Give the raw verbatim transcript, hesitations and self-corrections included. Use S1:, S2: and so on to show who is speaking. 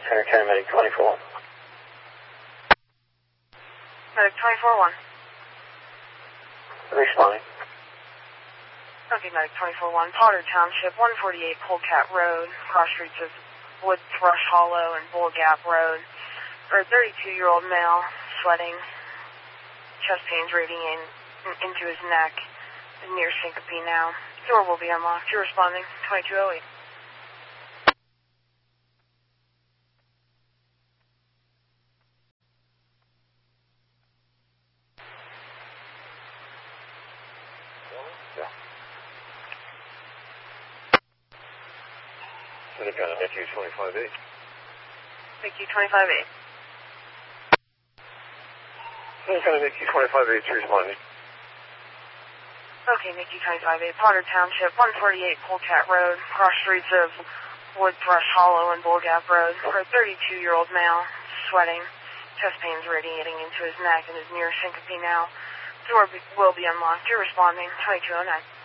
S1: Center ten, Medic twenty-four.
S2: Medic twenty-four one.
S1: Responding.
S2: Okay, Medic twenty-four one. Potter Township, one forty-eight Polecat Road, cross streets of Wood Thrush Hollow and Bull Gap Road. For a thirty-two-year-old male, sweating, chest pains radiating in, into his neck, near syncope now. Door will be unlocked. You're responding. twenty-two oh eight.
S1: Yeah. Medic on M Q twenty-five eight.
S2: M Q twenty-five eight.
S1: Medic on M Q twenty-five eight, responding.
S2: Okay, M Q twenty-five eight, Potter Township, one forty-eight Polecat Road, cross streets of Wood Thrush Hollow and Bull Gap Road. For a thirty-two-year-old male, sweating, chest pains radiating into his neck and is near syncope now. Door be, will be unlocked. You're responding. twenty-two oh nine.